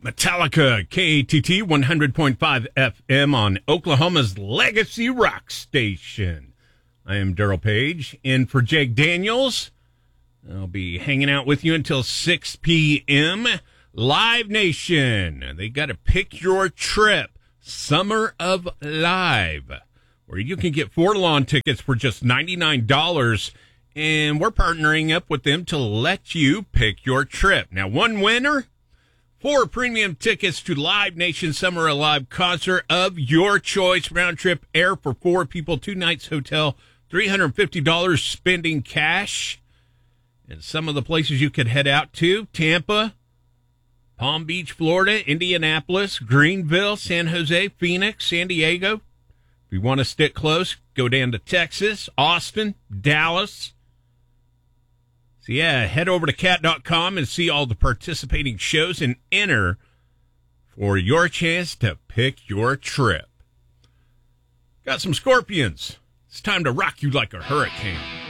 Metallica, KATT 100.5 FM on Oklahoma's Legacy Rock Station. I am Daryl Page, in for Jake Daniels. I'll be hanging out with you until 6 p.m. Live Nation, they got to pick your trip. Summer of Live, where you can get 4 lawn tickets for just $99. And we're partnering up with them to let you pick your trip. Now, one winner, 4 premium tickets to Live Nation Summer Alive concert of your choice. Round trip air for 4 people, 2 nights hotel, $350 spending cash. And some of the places you could head out to: Tampa, Palm Beach, Florida, Indianapolis, Greenville, San Jose, Phoenix, San Diego. If you want to stick close, go down to Texas, Austin, Dallas. So, yeah, head over to cat.com and see all the participating shows and enter for your chance to pick your trip. Got some Scorpions. It's time to rock you like a hurricane.